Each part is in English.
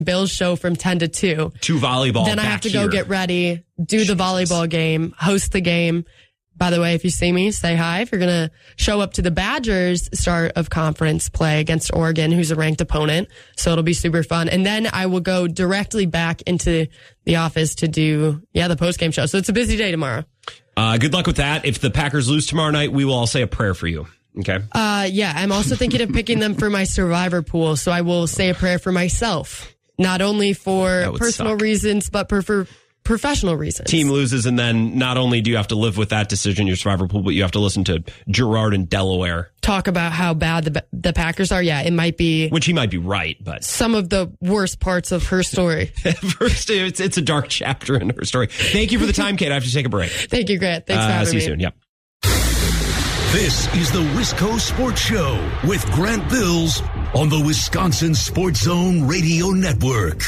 Bills show from 10 to 2. 2 volleyball. Then I have to go get ready, do the volleyball game, host the game. By the way, if you see me, say hi. If you're going to show up to the Badgers start of conference play against Oregon, who's a ranked opponent. So it'll be super fun. And then I will go directly back into the office to do, the post-game show. So it's a busy day tomorrow. Good luck with that. If the Packers lose tomorrow night, we will all say a prayer for you. Okay. I'm also thinking of picking them for my survivor pool. So I will say a prayer for myself, not only for personal reasons, but for professional reasons. Team loses, and then not only do you have to live with that decision, your survivor pool, but you have to listen to Gerard in Delaware talk about how bad the Packers are. Yeah, it might be, which he might be right, but some of the worst parts of her story. First, it's a dark chapter in her story. Thank you for the time, Kate. I have to take a break. Thank you, Grant. Thanks for having me. See you soon. Yep. This is the Wisco Sports Show with Grant Bills on the Wisconsin Sports Zone Radio Network.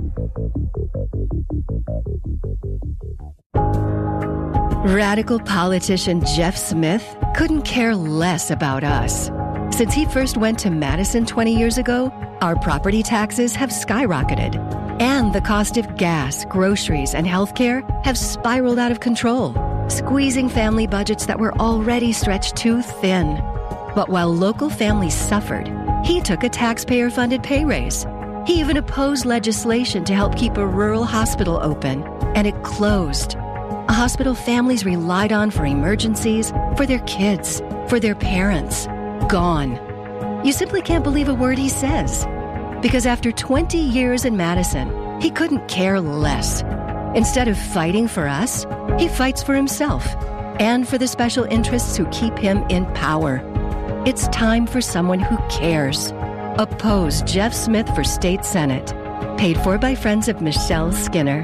Radical politician Jeff Smith couldn't care less about us. Since he first went to Madison 20 years ago, our property taxes have skyrocketed, and the cost of gas, groceries, and healthcare have spiraled out of control, squeezing family budgets that were already stretched too thin. But while local families suffered, he took a taxpayer-funded pay raise. He even opposed legislation to help keep a rural hospital open, and it closed. A hospital families relied on for emergencies, for their kids, for their parents. Gone. You simply can't believe a word he says. Because after 20 years in Madison, he couldn't care less. Instead of fighting for us, he fights for himself and for the special interests who keep him in power. It's time for someone who cares. Oppose Jeff Smith for State Senate. Paid for by friends of Michelle Skinner.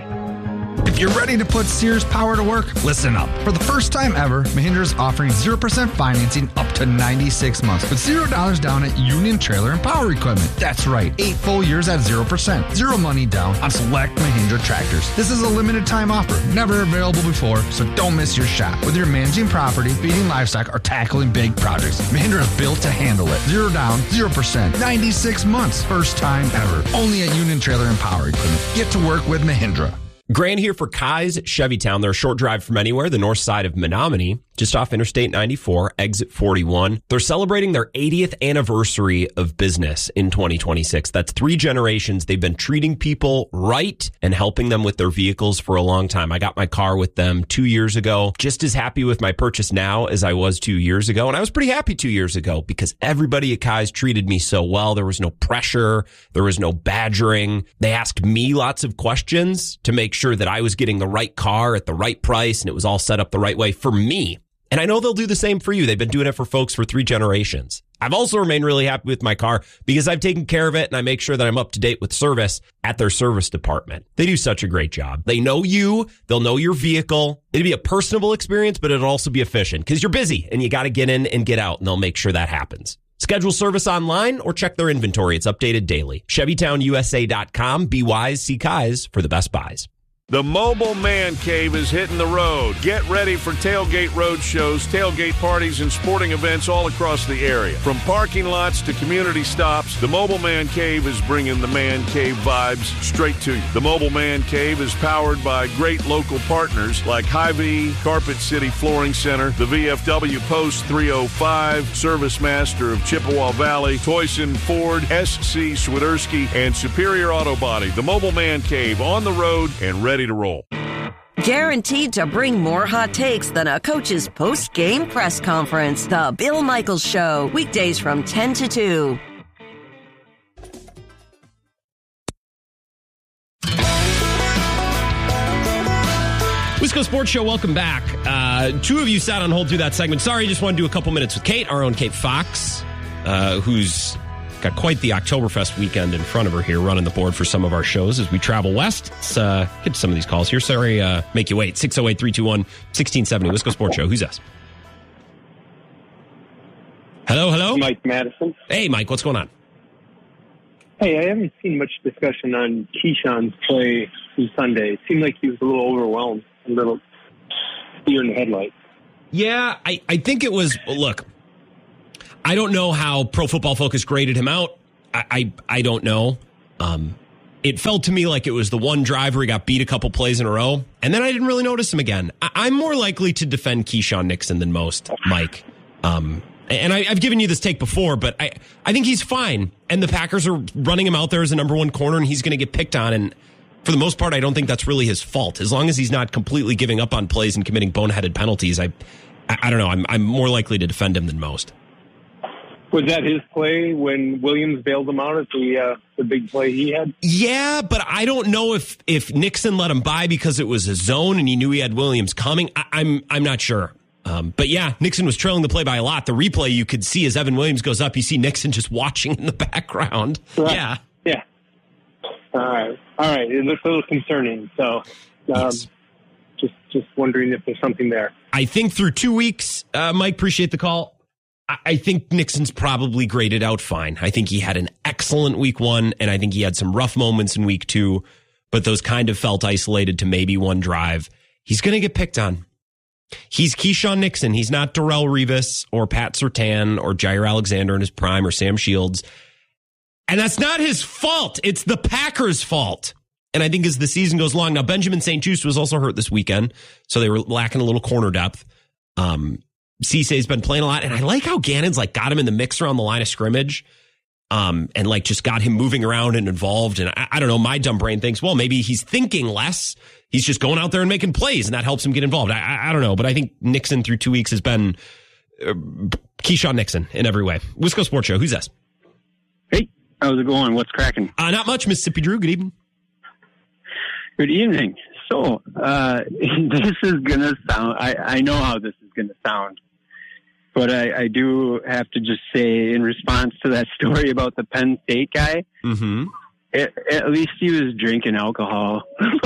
If you're ready to put Sears power to work, listen up. For the first time ever, Mahindra is offering 0% financing up to 96 months with $0 down at Union Trailer and Power Equipment. That's right, 8 full years at 0%. Zero money down on select Mahindra tractors. This is a limited time offer, never available before, so don't miss your shot. Whether you're managing property, feeding livestock, or tackling big projects, Mahindra is built to handle it. 0 down, 0%, 96 months. First time ever. Only at Union Trailer and Power Equipment. Get to work with Mahindra. Grant here for Kai's Chevytown. They're a short drive from anywhere, the north side of Menominee, just off Interstate 94, exit 41. They're celebrating their 80th anniversary of business in 2026. That's 3 generations. They've been treating people right and helping them with their vehicles for a long time. I got my car with them 2 years ago. Just as happy with my purchase now as I was 2 years ago. And I was pretty happy 2 years ago because everybody at Kai's treated me so well. There was no pressure. There was no badgering. They asked me lots of questions to make sure that I was getting the right car at the right price and it was all set up the right way for me. And I know they'll do the same for you. They've been doing it for folks for 3 generations. I've also remained really happy with my car because I've taken care of it and I make sure that I'm up to date with service at their service department. They do such a great job. They know you. They'll know your vehicle. It'll be a personable experience, but it'll also be efficient because you're busy and you got to get in and get out, and they'll make sure that happens. Schedule service online or check their inventory. It's updated daily. ChevytownUSA.com. Be wise. See Kai's for the best buys. The Mobile Man Cave is hitting the road. Get ready for tailgate road shows, tailgate parties, and sporting events all across the area. From parking lots to community stops, the Mobile Man Cave is bringing the Man Cave vibes straight to you. The Mobile Man Cave is powered by great local partners like Hy-Vee, Carpet City Flooring Center, the VFW Post 305, Service Master of Chippewa Valley, Toyson Ford, SC Swiderski, and Superior Auto Body. The Mobile Man Cave on the road and ready to roll. Guaranteed to bring more hot takes than a coach's post-game press conference. The Bill Michaels Show, weekdays from 10 to 2. Wisco Sports Show, welcome back. 2 of you sat on hold through that segment. Sorry, just want to do a couple minutes with Kate, our own Kate Fox, who's got quite the Oktoberfest weekend in front of her here, running the board for some of our shows as we travel west. Let's get to some of these calls here. Sorry, make you wait. 608-321-1670. Wisco Sports Show. Who's this? Hello? Mike Madison. Hey, Mike, what's going on? Hey, I haven't seen much discussion on Keyshawn's play through Sunday. It seemed like he was a little overwhelmed, a little deer in the headlights. Yeah, I think it was, look, I don't know how Pro Football Focus graded him out. I don't know. It felt to me like it was the one drive where he got beat a couple plays in a row, and then I didn't really notice him again. I'm more likely to defend Keyshawn Nixon than most, Mike. And I've given you this take before, but I think he's fine. And the Packers are running him out there as a number one corner, and he's going to get picked on. And for the most part, I don't think that's really his fault. As long as he's not completely giving up on plays and committing boneheaded penalties, I don't know. I'm more likely to defend him than most. Was that his play when Williams bailed him out at the big play he had? Yeah, but I don't know if Nixon let him by because it was a zone and he knew he had Williams coming. I'm not sure. But yeah, Nixon was trailing the play by a lot. The replay you could see as Evan Williams goes up, you see Nixon just watching in the background. Right. Yeah. Yeah. All right. It looks a little concerning. So yes. Just wondering if there's something there. I think through 2 weeks, Mike, appreciate the call. I think Nixon's probably graded out fine. I think he had an excellent week 1, and I think he had some rough moments in week 2, but those kind of felt isolated to maybe one drive. He's going to get picked on. He's Keyshawn Nixon. He's not Darrelle Revis or Pat Surtain or Jair Alexander in his prime or Sam Shields. And that's not his fault. It's the Packers' fault. And I think as the season goes along, now Benjamin St-Juste was also hurt this weekend, so they were lacking a little corner depth. Cisse's been playing a lot, and I like how Gannon's got him in the mix around the line of scrimmage, and just got him moving around and involved. And I don't know, my dumb brain thinks, well, maybe he's thinking less. He's just going out there and making plays, and that helps him get involved. I don't know, but I think Nixon through 2 weeks has been Keyshawn Nixon in every way. Wisco Sports Show, who's this? Hey, how's it going? What's cracking? Not much, Mississippi Drew. Good evening. Good evening. So, this is going to sound, I know how this is going to sound. But I do have to just say, in response to that story about the Penn State guy, at least he was drinking alcohol.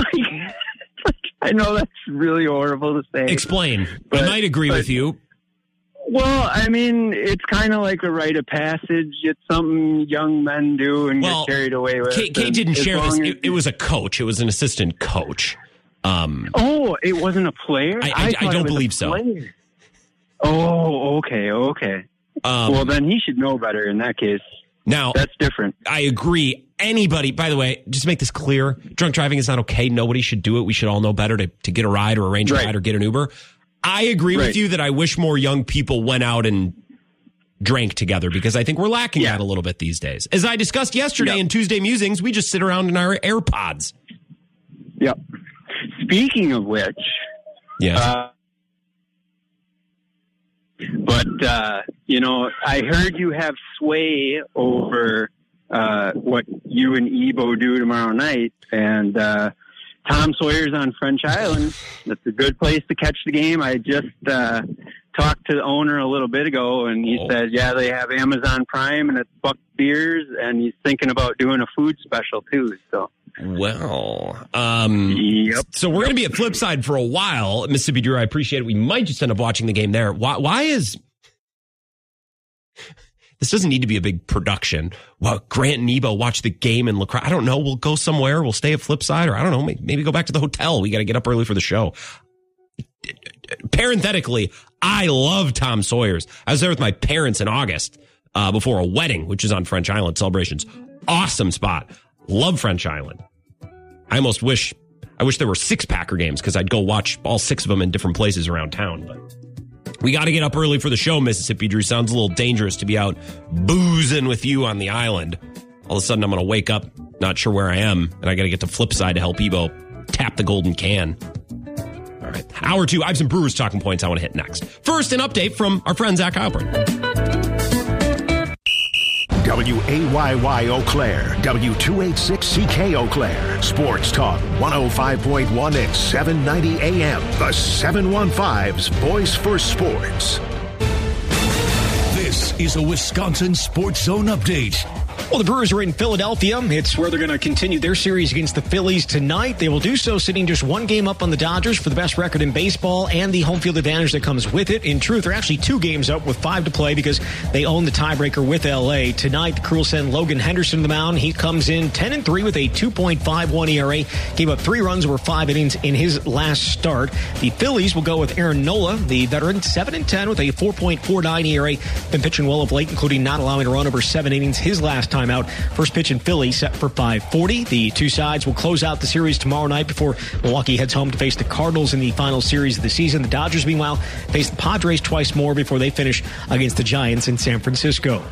I know that's really horrible to say. Explain. I might agree with you. Well, I mean, it's kind of like a rite of passage. It's something young men do and get carried away with. Kay didn't share this. It was a coach. It was an assistant coach. It wasn't a player? I don't believe so. Oh, okay. Well, then he should know better in that case. Now, that's different. I agree. Anybody, by the way, just to make this clear, drunk driving is not okay. Nobody should do it. We should all know better to get a ride or arrange a ride or get an Uber. I agree with you that I wish more young people went out and drank together because I think we're lacking that a little bit these days. As I discussed yesterday in Tuesday Musings, we just sit around in our AirPods. Yep. Speaking of which, but, I heard you have sway over what you and Ebo do tomorrow night. And Tom Sawyer's on French Island. That's a good place to catch the game. I just talked to the owner a little bit ago, and he said, they have Amazon Prime, and it's Buck Beers, and he's thinking about doing a food special, too. So. Well, so we're going to be at Flipside for a while. Mississippi Drew, I appreciate it. We might just end up watching the game there. Why is this doesn't need to be a big production? Well, Grant and Nebo watch the game in La Crosse. I don't know. We'll go somewhere. We'll stay at Flipside, or I don't know. Maybe go back to the hotel. We got to get up early for the show. Parenthetically, I love Tom Sawyer's. I was there with my parents in August before a wedding, which is on French Island celebrations. Awesome spot. Love French Island. I wish there were 6 Packer games because I'd go watch all 6 of them in different places around town. But we got to get up early for the show, Mississippi Drew. Sounds a little dangerous to be out boozing with you on the island. All of a sudden, I'm going to wake up, not sure where I am, and I got to get to Flipside to help Ebo tap the golden can. All right. Hour 2, I have some Brewers talking points I want to hit next. First, an update from our friend Zach Heilprin. WAYY Eau Claire, W286CK Eau Claire, Sports Talk 105.1 and 790 AM. The 715's Voice for Sports. This is a Wisconsin Sports Zone update. Well, the Brewers are in Philadelphia. It's where they're going to continue their series against the Phillies tonight. They will do so sitting just 1 game up on the Dodgers for the best record in baseball and the home field advantage that comes with it. In truth, they're actually 2 games up with 5 to play because they own the tiebreaker with L.A. Tonight, the crew will send Logan Henderson to the mound. He comes in 10-3 with a 2.51 ERA. Gave up 3 runs over 5 innings in his last start. The Phillies will go with Aaron Nola, the veteran, 7-10 with a 4.49 ERA. Been pitching well of late, including not allowing a run over 7 innings his last timeout. First pitch in Philly set for 5:40. The two sides will close out the series tomorrow night before Milwaukee heads home to face the Cardinals in the final series of the season. The Dodgers, meanwhile, face the Padres twice more before they finish against the Giants in San Francisco.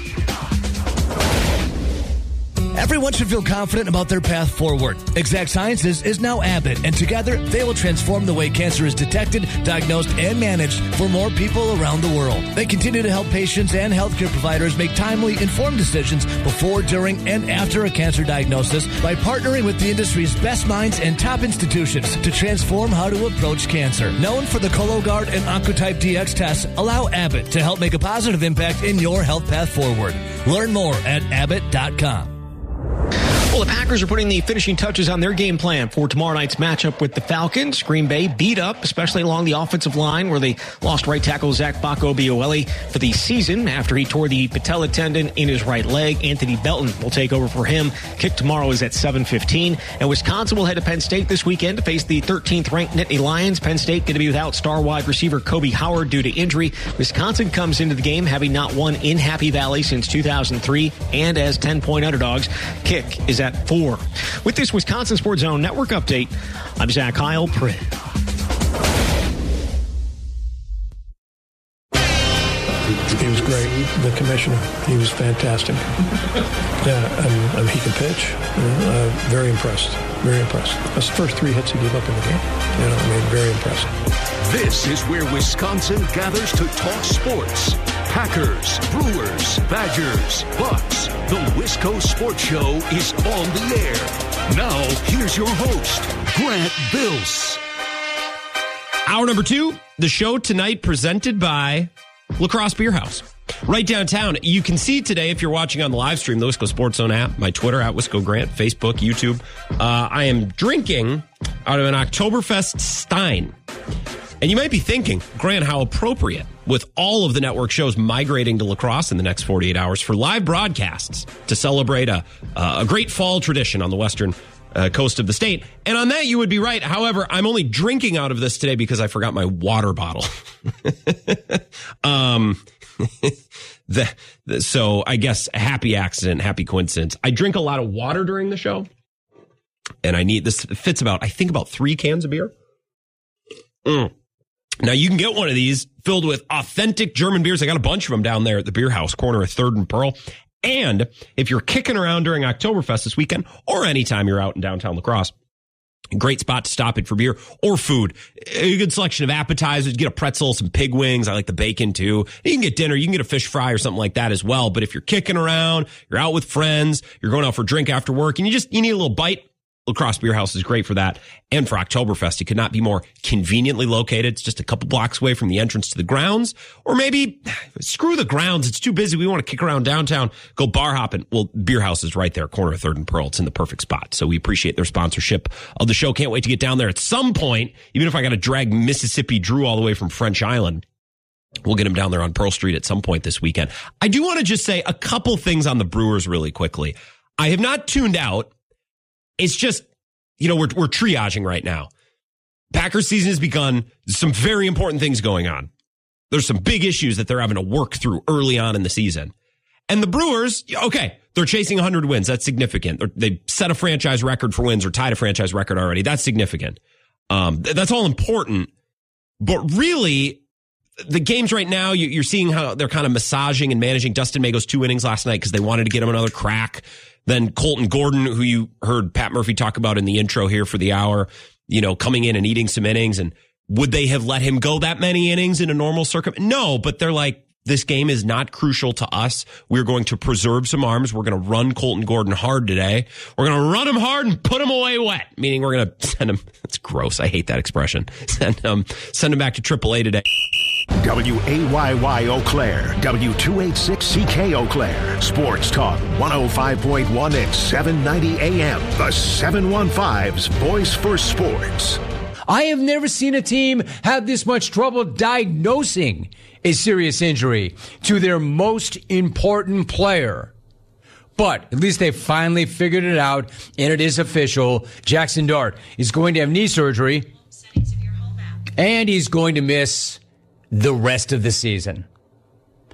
Everyone should feel confident about their path forward. Exact Sciences is now Abbott, and together they will transform the way cancer is detected, diagnosed, and managed for more people around the world. They continue to help patients and healthcare providers make timely, informed decisions before, during, and after a cancer diagnosis by partnering with the industry's best minds and top institutions to transform how to approach cancer. Known for the Cologuard and Oncotype DX tests, allow Abbott to help make a positive impact in your health path forward. Learn more at Abbott.com. Well, the Packers are putting the finishing touches on their game plan for tomorrow night's matchup with the Falcons. Green Bay beat up, especially along the offensive line, where they lost right tackle Zach Bacco-Biolelli for the season after he tore the patella tendon in his right leg. Anthony Belton will take over for him. Kick tomorrow is at 7:15. And Wisconsin will head to Penn State this weekend to face the 13th-ranked Nittany Lions. Penn State going to be without star wide receiver Kobe Howard due to injury. Wisconsin comes into the game having not won in Happy Valley since 2003 and as 10-point underdogs. Kick is at 4. With this Wisconsin Sports Zone Network update, I'm Zach Heilprin. He was great. The commissioner, he was fantastic. Yeah, he can pitch. Very impressed. Very impressed. That's the first 3 hits he gave up in the game. Very impressed. This is where Wisconsin gathers to talk sports. Packers, Brewers, Badgers, Bucks. The Wisco Sports Show is on the air. Now, here's your host, Grant Bills. Hour number 2, the show tonight presented by La Crosse Beer House. Right downtown. You can see today, if you're watching on the live stream, the Wisco Sports Zone app, my Twitter, at Wisco Grant, Facebook, YouTube. I am drinking out of an Oktoberfest Stein. And you might be thinking, Grant, how appropriate, with all of the network shows migrating to La Crosse in the next 48 hours for live broadcasts to celebrate a great fall tradition on the western coast of the state. And on that, you would be right. However, I'm only drinking out of this today because I forgot my water bottle. So I guess a happy accident, happy coincidence. I drink a lot of water during the show, and I need this. Fits about 3 cans of beer. Now, you can get one of these filled with authentic German beers. I got a bunch of them down there at the Beer House, corner of 3rd and Pearl. And if you're kicking around during Oktoberfest this weekend, or anytime you're out in downtown La Crosse, great spot to stop it for beer or food. A good selection of appetizers. You get a pretzel, some pig wings. I like the bacon too. You can get dinner. You can get a fish fry or something like that as well. But if you're kicking around, you're out with friends, you're going out for a drink after work, and you need a little bite, La Crosse Beer House is great for that. And for Oktoberfest, it could not be more conveniently located. It's just a couple blocks away from the entrance to the grounds. Or maybe, screw the grounds. It's too busy. We want to kick around downtown, go bar hopping. Well, Beer House is right there, corner of 3rd and Pearl. It's in the perfect spot. So we appreciate their sponsorship of the show. Can't wait to get down there at some point, even if I got to drag Mississippi Drew all the way from French Island. We'll get him down there on Pearl Street at some point this weekend. I do want to just say a couple things on the Brewers really quickly. I have not tuned out. It's just, we're triaging right now. Packers season has begun. Some very important things going on. There's some big issues that they're having to work through early on in the season. And the Brewers, okay, they're chasing 100 wins. That's significant. They set a franchise record for wins or tied a franchise record already. That's significant. That's all important. But really, the games right now, you're seeing how they're kind of massaging and managing Dustin Maygo's 2 innings last night because they wanted to get him another crack. Then Colton Gordon, who you heard Pat Murphy talk about in the intro here for the hour, coming in and eating some innings. And would they have let him go that many innings in a normal circumstance? No, but they're like, this game is not crucial to us. We're going to preserve some arms. We're going to run Colton Gordon hard today. We're going to run him hard and put him away wet, meaning we're going to send him. That's gross. I hate that expression. Send him back to AAA today. WAYY Eau Claire, W286CK Eau Claire, Sports Talk 105.1 and 790 AM, the 715's voice for sports. I have never seen a team have this much trouble diagnosing a serious injury to their most important player. But at least they finally figured it out, and it is official. Jackson Dart is going to have knee surgery, and he's going to miss the rest of the season.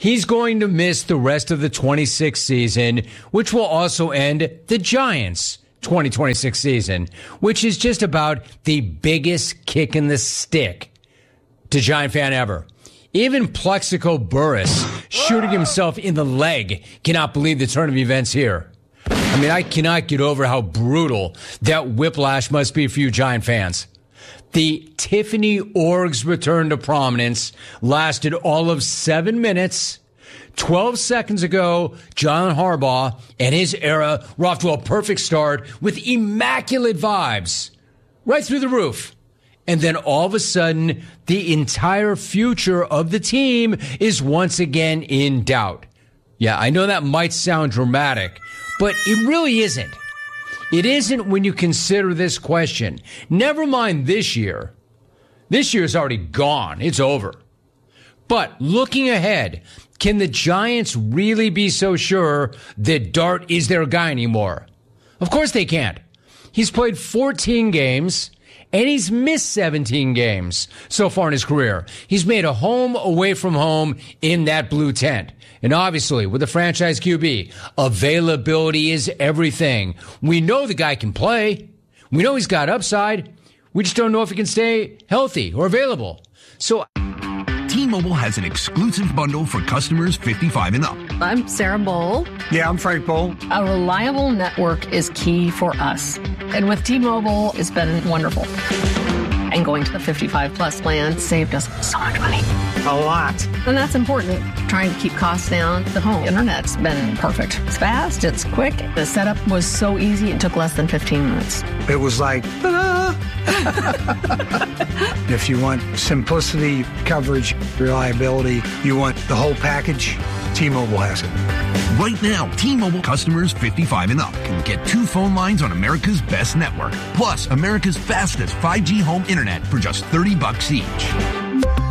He's going to miss the rest of the 26 season, which will also end the Giants' 2026 season, which is just about the biggest kick in the stick to Giant fan ever. Even Plexico Burress, shooting himself in the leg, cannot believe the turn of events here. I mean, I cannot get over how brutal that whiplash must be for you Giant fans. The Tiffany Org's return to prominence lasted all of 7 minutes. 12 seconds ago, John Harbaugh and his era were off to a perfect start with immaculate vibes right through the roof. And then all of a sudden, the entire future of the team is once again in doubt. Yeah, I know that might sound dramatic, but it really isn't. It isn't when you consider this question. Never mind this year. This year's already gone. It's over. But looking ahead, can the Giants really be so sure that Dart is their guy anymore? Of course they can't. He's played 14 games, and he's missed 17 games so far in his career. He's made a home away from home in that blue tent. And obviously, with the franchise QB, availability is everything. We know the guy can play. We know he's got upside. We just don't know if he can stay healthy or available. So T-Mobile has an exclusive bundle for customers 55 and up. I'm Sarah Bowl. Yeah, I'm Frank Bowl. A reliable network is key for us. And with T-Mobile, it's been wonderful. And going to the 55-plus plan saved us so much money. A lot. And that's important. Trying to keep costs down. The home internet's been perfect. It's fast. It's quick. The setup was so easy. It took less than 15 minutes. It was like, ta-da! If you want simplicity, coverage, reliability, you want the whole package, T-Mobile has it. Right now, T-Mobile customers 55 and up can get 2 phone lines on America's best network, plus America's fastest 5G home internet for just $30 each.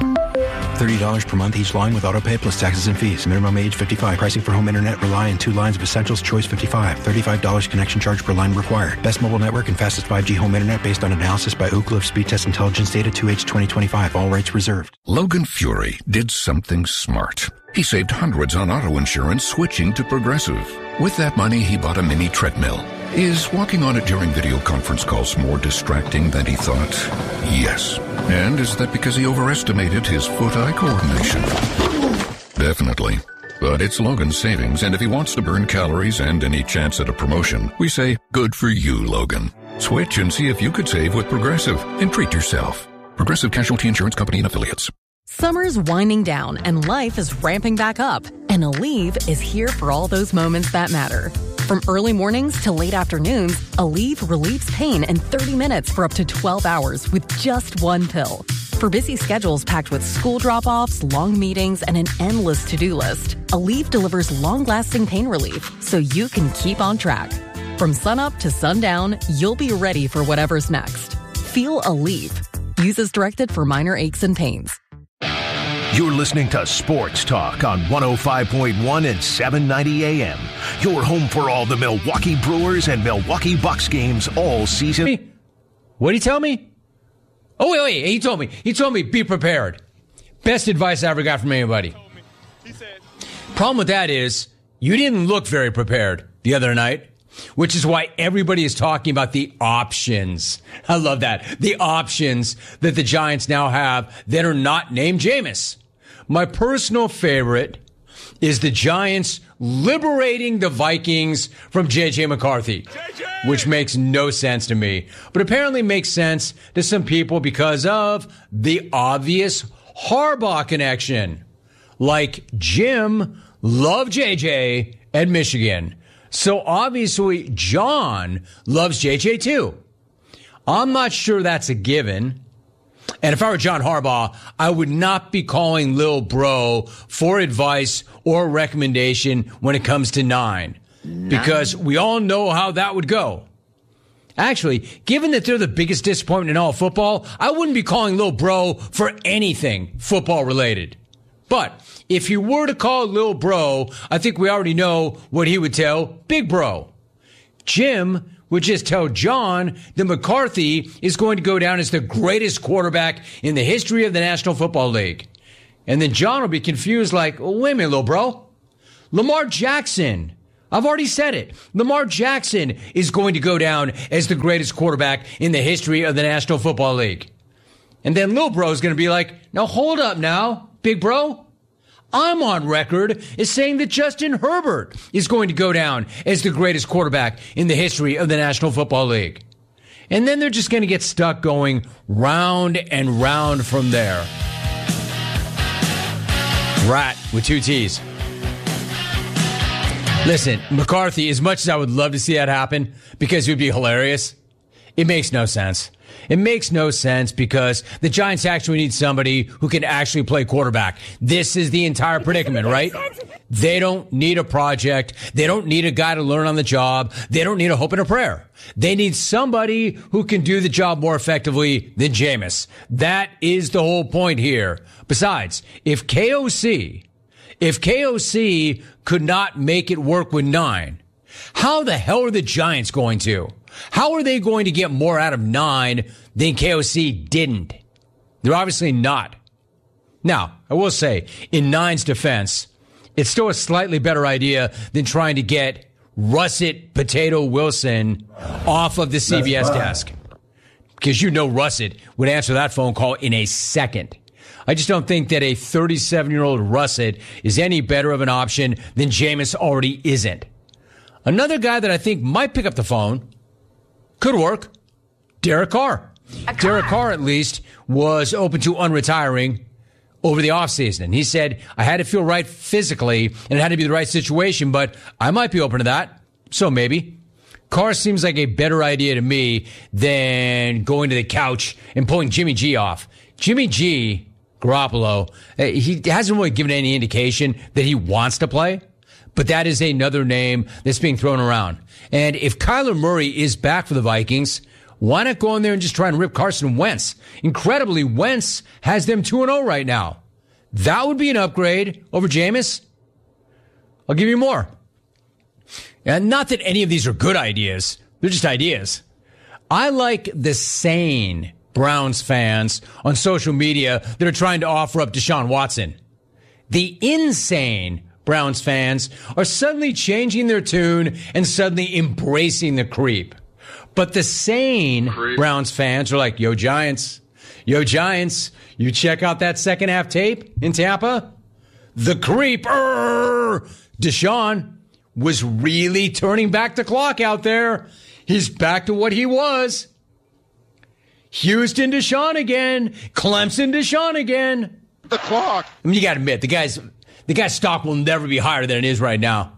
$30 per month each line with autopay plus taxes and fees. Minimum age 55. Pricing for home internet rely on 2 lines of essentials. Choice 55. $35 connection charge per line required. Best mobile network and fastest 5G home internet based on analysis by Ookla of Speed Test Intelligence data 2H 2025. All rights reserved. Logan Fury did something smart. He saved hundreds on auto insurance switching to Progressive. With that money, he bought a mini treadmill. Is walking on it during video conference calls more distracting than he thought? Yes. And is that because he overestimated his foot-eye coordination? Definitely. But it's Logan's savings, and if he wants to burn calories and any chance at a promotion, we say, good for you, Logan. Switch and see if you could save with Progressive and treat yourself. Progressive Casualty Insurance Company and Affiliates. Summer's winding down and life is ramping back up. And Aleve is here for all those moments that matter. From early mornings to late afternoons, Aleve relieves pain in 30 minutes for up to 12 hours with just 1 pill. For busy schedules packed with school drop-offs, long meetings, and an endless to-do list, Aleve delivers long-lasting pain relief so you can keep on track. From sunup to sundown, you'll be ready for whatever's next. Feel Aleve. Use as directed for minor aches and pains. You're listening to Sports Talk on 105.1 and 790 AM. Your home for all the Milwaukee Brewers and Milwaukee Bucks games all season. What did he tell me? Oh, wait. He told me, be prepared. Best advice I ever got from anybody. Problem with that is, you didn't look very prepared the other night, which is why everybody is talking about the options. I love that. The options that the Giants now have that are not named Jameis. My personal favorite is the Giants liberating the Vikings from J.J. McCarthy, which makes no sense to me, but apparently makes sense to some people because of the obvious Harbaugh connection. Like Jim loved J.J. at Michigan. So obviously John loves J.J. too. I'm not sure that's a given. And if I were John Harbaugh, I would not be calling Lil Bro for advice or recommendation when it comes to 9. Because we all know how that would go. Actually, given that they're the biggest disappointment in all football, I wouldn't be calling Lil Bro for anything football related. But if he were to call Lil Bro, I think we already know what he would tell Big Bro. Jim would just tell John that McCarthy is going to go down as the greatest quarterback in the history of the National Football League. And then John will be confused like, well, wait a minute, little bro. Lamar Jackson. I've already said it. Lamar Jackson is going to go down as the greatest quarterback in the history of the National Football League. And then little bro is going to be like, now hold up now, big bro. I'm on record as saying that Justin Herbert is going to go down as the greatest quarterback in the history of the National Football League. And then they're just going to get stuck going round and round from there. Rat with 2 T's. Listen, McCarthy, as much as I would love to see that happen because it would be hilarious, it makes no sense. It makes no sense because the Giants actually need somebody who can actually play quarterback. This is the entire predicament, right? They don't need a project. They don't need a guy to learn on the job. They don't need a hope and a prayer. They need somebody who can do the job more effectively than Jameis. That is the whole point here. Besides, if KOC could not make it work with 9, how the hell are the Giants going to? How are they going to get more out of 9 than KOC didn't? They're obviously not. Now, I will say, in 9's defense, it's still a slightly better idea than trying to get Russet Potato Wilson off of the CBS desk. Because you know Russet would answer that phone call in a second. I just don't think that a 37-year-old Russet is any better of an option than Jameis already isn't. Another guy that I think might pick up the phone, could work, Derek Carr. Derek Carr, at least, was open to unretiring over the offseason. He said, I had to feel right physically, and it had to be the right situation, but I might be open to that. So maybe. Carr seems like a better idea to me than going to the couch and pulling Jimmy G off. Jimmy G, Garoppolo, he hasn't really given any indication that he wants to play, but that is another name that's being thrown around. And if Kyler Murray is back for the Vikings, why not go in there and just try and rip Carson Wentz? Incredibly, Wentz has them 2-0 right now. That would be an upgrade over Jameis. I'll give you more. And not that any of these are good ideas. They're just ideas. I like the sane Browns fans on social media that are trying to offer up Deshaun Watson. The insane Browns fans are suddenly changing their tune and suddenly embracing the creep. But the sane Browns fans are like, yo, Giants, you check out that second half tape in Tampa? The creep, Deshaun was really turning back the clock out there. He's back to what he was. Houston Deshaun again. Clemson Deshaun again. The clock. I mean, you got to admit, the guy's stock will never be higher than it is right now.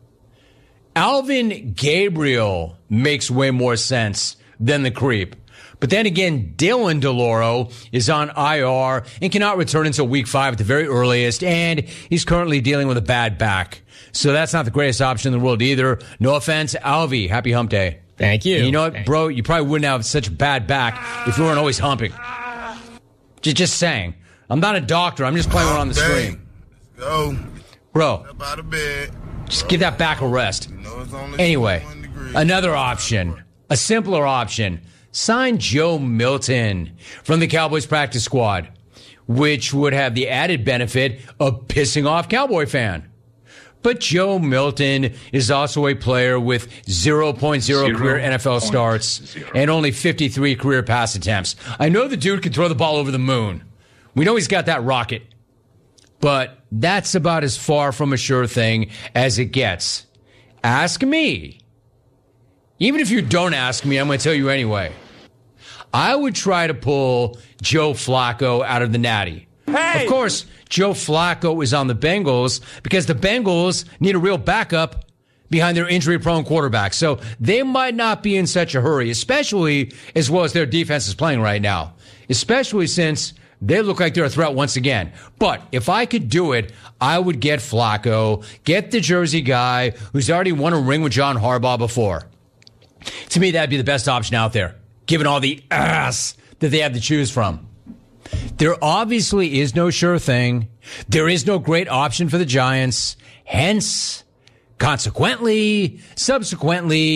Alvin Gabriel makes way more sense than the creep. But then again, Dylan DeLauro is on IR and cannot return until week 5 at the very earliest, and he's currently dealing with a bad back. So that's not the greatest option in the world either. No offense, Alvy. Happy hump day. Thank you. And you know what, bro? You probably wouldn't have such a bad back if you weren't always humping. Just saying. I'm not a doctor. I'm just playing one on the screen. Go. Bro, Out of bed. just give that back a rest. Anyway, another option, a simpler option. Sign Joe Milton from the Cowboys practice squad, which would have the added benefit of pissing off Cowboy fan. But Joe Milton is also a player with 0.0 career NFL starts and only 53 career pass attempts. I know the dude can throw the ball over the moon. We know he's got that rocket. But that's about as far from a sure thing as it gets. Ask me. Even if you don't ask me, I'm going to tell you anyway. I would try to pull Joe Flacco out of the Natty. Hey! Of course, Joe Flacco is on the Bengals because the Bengals need a real backup behind their injury-prone quarterback. So they might not be in such a hurry, especially as well as their defense is playing right now. Especially since they look like they're a threat once again. But if I could do it, I would get Flacco, get the Jersey guy who's already won a ring with John Harbaugh before. To me, that'd be the best option out there, given all the ass that they have to choose from. There obviously is no sure thing. There is no great option for the Giants. Hence, consequently, subsequently,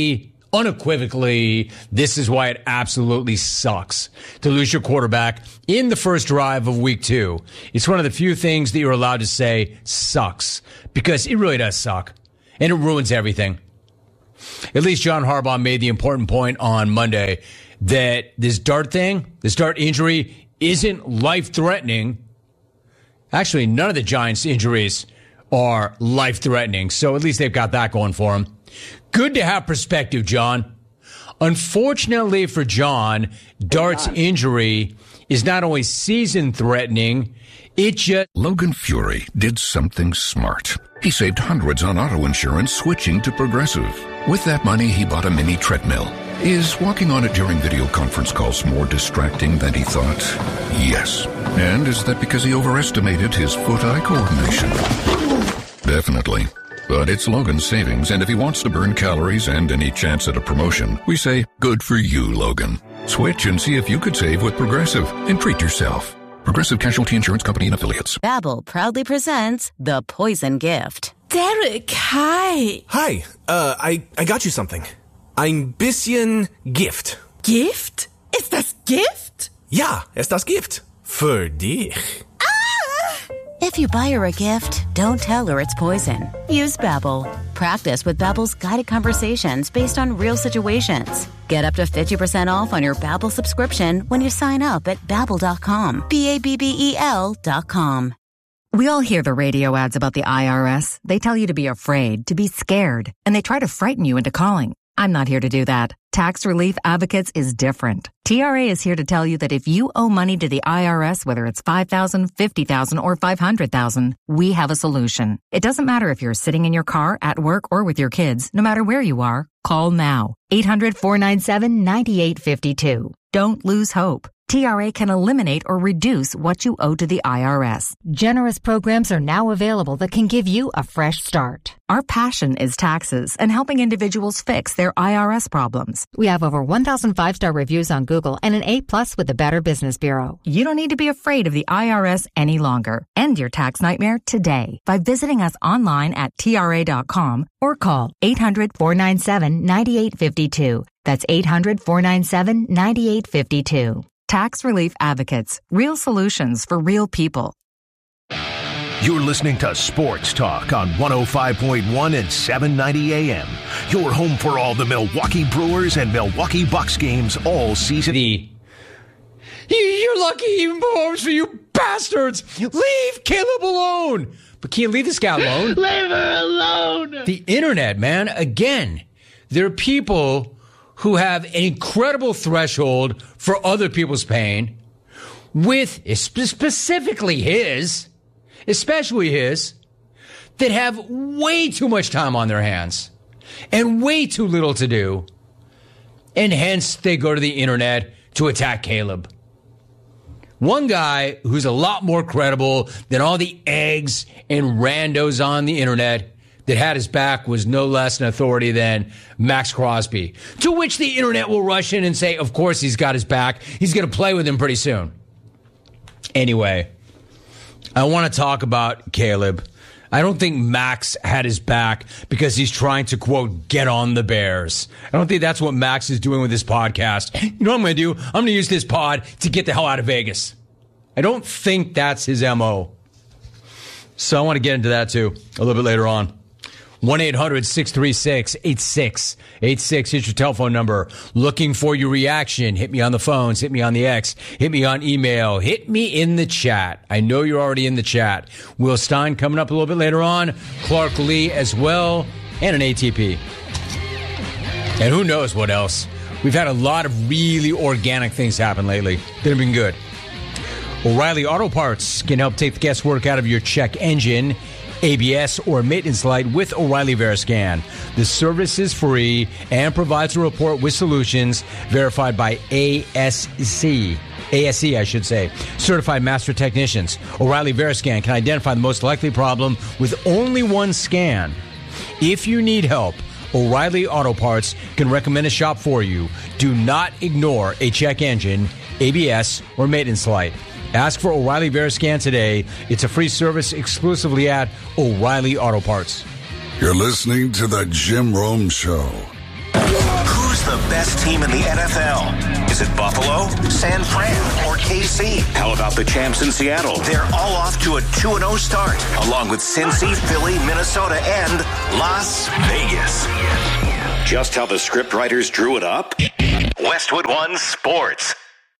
unequivocally, this is why it absolutely sucks to lose your quarterback in the first drive of week 2. It's one of the few things that you're allowed to say sucks, because it really does suck, and it ruins everything. At least John Harbaugh made the important point on Monday that this dart injury isn't life-threatening. Actually, none of the Giants' injuries are life-threatening, so at least they've got that going for them. Good to have perspective, John. Unfortunately for John, Dart's injury is not only season-threatening, it just... Logan Fury did something smart. He saved hundreds on auto insurance switching to Progressive. With that money, he bought a mini treadmill. Is walking on it during video conference calls more distracting than he thought? Yes. And is that because he overestimated his foot-eye coordination? Definitely. But it's Logan's savings, and if he wants to burn calories and any chance at a promotion, we say, good for you, Logan. Switch and see if you could save with Progressive and treat yourself. Progressive Casualty Insurance Company and Affiliates. Babbel proudly presents The Poison Gift. Derek, hi. Hi, I got you something. Ein bisschen Gift. Gift? Ist das Gift? Ja, ist das Gift. Für dich. If you buy her a gift, don't tell her it's poison. Use Babbel. Practice with Babbel's guided conversations based on real situations. Get up to 50% off on your Babbel subscription when you sign up at Babbel.com. Babbel.com. We all hear the radio ads about the IRS. They tell you to be afraid, to be scared, and they try to frighten you into calling. I'm not here to do that. Tax Relief Advocates is different. TRA is here to tell you that if you owe money to the IRS, whether it's $5,000, $50,000, or $500,000, we have a solution. It doesn't matter if you're sitting in your car, at work, or with your kids. No matter where you are, call now. 800-497-9852. Don't lose hope. TRA can eliminate or reduce what you owe to the IRS. Generous programs are now available that can give you a fresh start. Our passion is taxes and helping individuals fix their IRS problems. We have over 1,000 5-star reviews on Google and an A+ with the Better Business Bureau. You don't need to be afraid of the IRS any longer. End your tax nightmare today by visiting us online at TRA.com or call 800-497-9852. That's 800-497-9852. Tax Relief Advocates. Real solutions for real people. You're listening to Sports Talk on 105.1 and 790 AM. Your home for all the Milwaukee Brewers and Milwaukee Bucks games all season. You're lucky even performs for you bastards. Leave Caleb alone. But can't leave this guy alone. Leave her alone. The internet, man. Again, there are people who have an incredible threshold for other people's pain, with specifically his, especially his, that have way too much time on their hands and way too little to do, and hence they go to the internet to attack Caleb. One guy who's a lot more credible than all the eggs and randos on the internet that had his back was no less an authority than Max Crosby. To which the internet will rush in and say, of course he's got his back. He's going to play with him pretty soon. Anyway, I want to talk about Caleb. I don't think Max had his back because he's trying to, quote, get on the Bears. I don't think that's what Max is doing with this podcast. You know what I'm going to do? I'm going to use this pod to get the hell out of Vegas. I don't think that's his MO. So I want to get into that too a little bit later on. 1-800-636-8686 is your telephone number. Looking for your reaction. Hit me on the phones. Hit me on the X. Hit me on email. Hit me in the chat. I know you're already in the chat. Will Stein coming up a little bit later on. Clark Lee as well. And an ATP. And who knows what else. We've had a lot of really organic things happen lately that have been good. O'Reilly Auto Parts can help take the guesswork out of your check engine, ABS, or maintenance light with O'Reilly Veriscan. The service is free and provides a report with solutions verified by ASE, I should say, certified master technicians. O'Reilly Veriscan can identify the most likely problem with only one scan. If you need help, O'Reilly Auto Parts can recommend a shop for you. Do not ignore a check engine, ABS, or maintenance light. Ask for O'Reilly Veriscan today. It's a free service exclusively at O'Reilly Auto Parts. You're listening to the Jim Rome Show. the best team in the NFL. Is it Buffalo, San Fran, or KC? How about the champs in Seattle? They're all off to a 2-0 start, along with Cincy, Philly, Minnesota, and Las Vegas. Just how the scriptwriters drew it up? Westwood One Sports.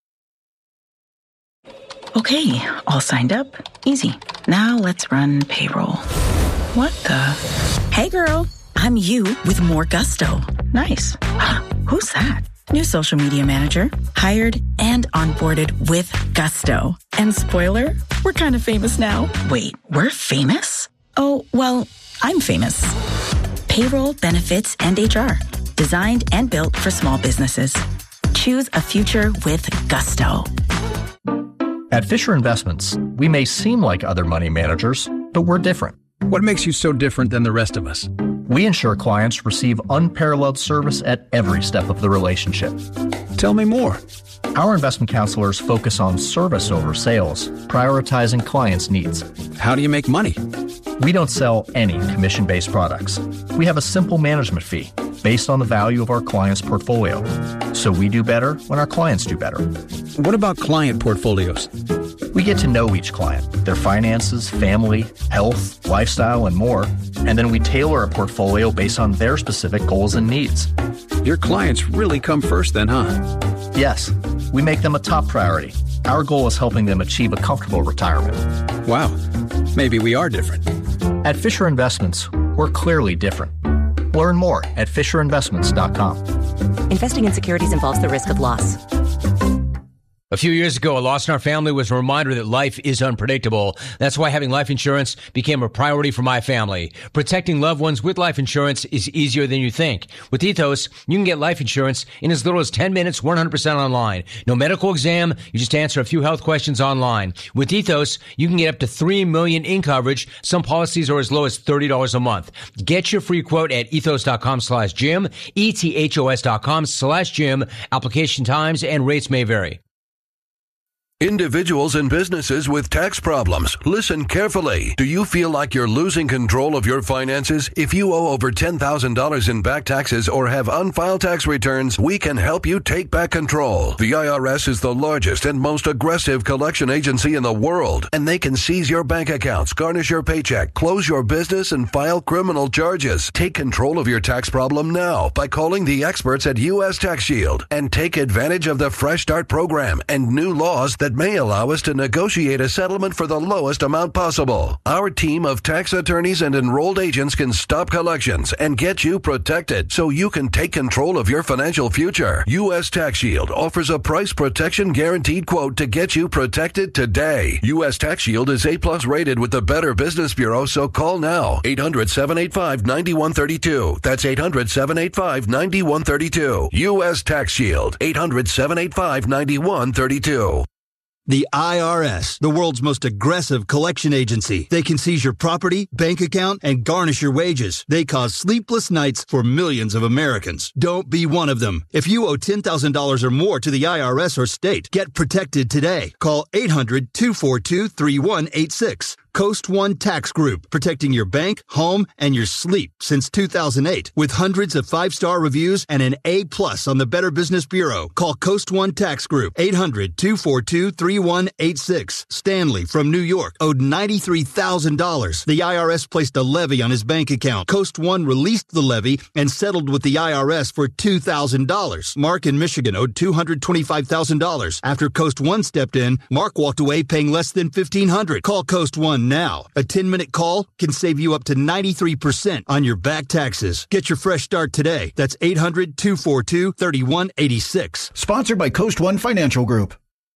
Okay, all signed up. Easy. Now let's run payroll. What the? Hey girl, I'm you with more gusto. Nice. Who's that? New social media manager. Hired and onboarded with gusto. And spoiler, we're kind of famous now. Wait, we're famous? Oh, well, I'm famous. Payroll, benefits, and HR. Designed and built for small businesses. Choose a future with gusto. At Fisher Investments, we may seem like other money managers, but we're different. What makes you so different than the rest of us? We ensure clients receive unparalleled service at every step of the relationship. Tell me more. Our investment counselors focus on service over sales, prioritizing clients' needs. How do you make money? We don't sell any commission-based products. We have a simple management fee based on the value of our client's portfolio. So we do better when our clients do better. What about client portfolios? We get to know each client, their finances, family, health, lifestyle, and more, and then we tailor a portfolio based on their specific goals and needs. Your clients really come first then, huh? Yes, we make them a top priority. Our goal is helping them achieve a comfortable retirement. Wow, maybe we are different. At Fisher Investments, we're clearly different. Learn more at FisherInvestments.com. Investing in securities involves the risk of loss. A few years ago, a loss in our family was a reminder that life is unpredictable. That's why having life insurance became a priority for my family. Protecting loved ones with life insurance is easier than you think. With Ethos, you can get life insurance in as little as 10 minutes, 100% online. No medical exam, you just answer a few health questions online. With Ethos, you can get up to $3 million in coverage. Some policies are as low as $30 a month. Get your free quote at ethos.com/Jim, ethos.com/Jim. Application times and rates may vary. Individuals and businesses with tax problems, listen carefully. Do you feel like you're losing control of your finances? If you owe over $10,000 in back taxes or have unfiled tax returns, we can help you take back control. The IRS is the largest and most aggressive collection agency in the world, and they can seize your bank accounts, garnish your paycheck, close your business, and file criminal charges. Take control of your tax problem now by calling the experts at U.S. Tax Shield and take advantage of the Fresh Start program and new laws that may allow us to negotiate a settlement for the lowest amount possible. Our team of tax attorneys and enrolled agents can stop collections and get you protected so you can take control of your financial future. U.S. Tax Shield offers a price protection guaranteed quote to get you protected today. U.S. Tax Shield is A+ rated with the Better Business Bureau, so call now. 800-785-9132. That's 800-785-9132. U.S. Tax Shield. 800-785-9132. The IRS, the world's most aggressive collection agency. They can seize your property, bank account, and garnish your wages. They cause sleepless nights for millions of Americans. Don't be one of them. If you owe $10,000 or more to the IRS or state, get protected today. Call 800-242-3186. Coast One Tax Group, protecting your bank, home, and your sleep since 2008. With hundreds of 5-star reviews and an A+ on the Better Business Bureau. Call Coast One Tax Group, 800-242-3186. Stanley from New York owed $93,000. The IRS placed a levy on his bank account. Coast One released the levy and settled with the IRS for $2,000. Mark in Michigan owed $225,000. After Coast One stepped in, Mark walked away paying less than $1,500. Call Coast One now. A 10-minute call can save you up to 93% on your back taxes. Get your fresh start today. That's 800-242-3186. Sponsored by Coast One Financial Group.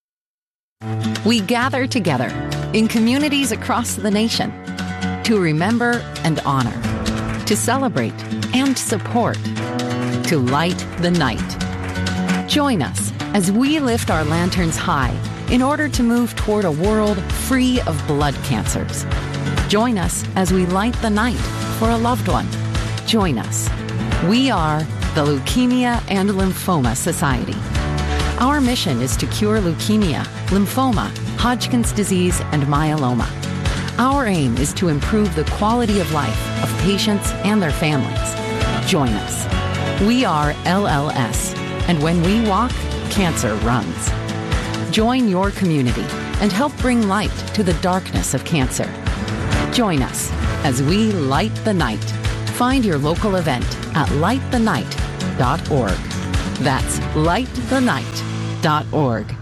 We gather together in communities across the nation to remember and honor, to celebrate and support, to light the night. Join us as we lift our lanterns high in order to move toward a world free of blood cancers. Join us as we light the night for a loved one. Join us. We are the Leukemia and Lymphoma Society. Our mission is to cure leukemia, lymphoma, Hodgkin's disease, and myeloma. Our aim is to improve the quality of life of patients and their families. Join us. We are LLS, and when we walk, cancer runs. Join your community and help bring light to the darkness of cancer. Join us as we light the night. Find your local event at lightthenight.org. That's lightthenight.org.